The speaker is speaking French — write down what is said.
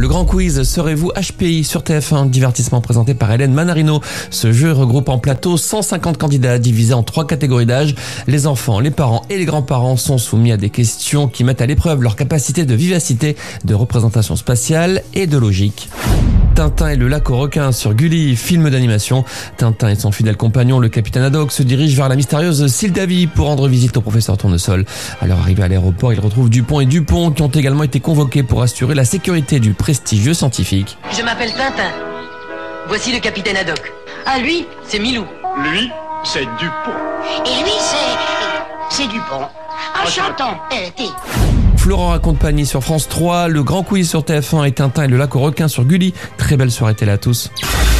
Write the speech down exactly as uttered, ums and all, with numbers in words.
grand quiz, serez-vous H P I sur T F un, divertissement présenté par Hélène Manarino. Ce jeu regroupe en plateau cent cinquante candidats divisés en trois catégories d'âge. Les enfants, les parents et les grands-parents sont soumis à des questions qui mettent à l'épreuve leur capacité de vivacité, de représentation spatiale et de logique. Tintin et le lac aux requins sur Gulli, film d'animation. Tintin et son fidèle compagnon, le capitaine Haddock, se dirigent vers la mystérieuse Sildavie pour rendre visite au professeur Tournesol. À leur arrivée à l'aéroport, ils retrouvent Dupont et Dupont qui ont également été convoqués pour assurer la sécurité du prestigieux scientifique. Je m'appelle Tintin. Voici le capitaine Haddock. Ah, lui, c'est Milou. Lui, c'est Dupont. Et lui, c'est... c'est Dupont. Enchantant. Euh, t'es... Florent raconte Pagny sur France trois, le grand quiz sur T F un et Tintin et le lac aux requins sur Gulli. Très belle soirée télé à tous.